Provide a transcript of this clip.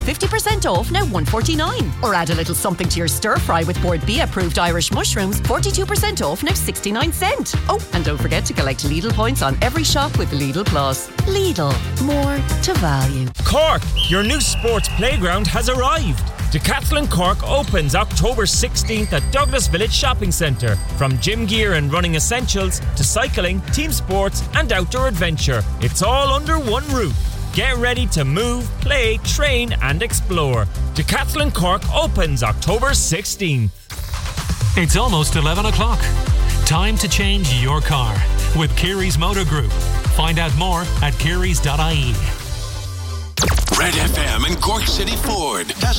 50% off, now $1.49. Or add a little something to your stir fry with Board B approved Irish mushrooms, 42% off, now 69 cents. Oh, and don't forget to collect Lidl points on every shop with Lidl Plus. Lidl, more to value. Cork, your new sports playground has arrived. Decathlon Cork opens October 16th at Douglas Village Shopping Centre. From gym gear and running essentials to cycling, team sports and outdoor adventure. It's all under one roof. Get ready to move, play, train and explore. Decathlon Cork opens October 16th. It's almost 11 o'clock. Time to change your car with Keary's Motor Group. Find out more at kearys.ie. Red FM and Cork City Ford.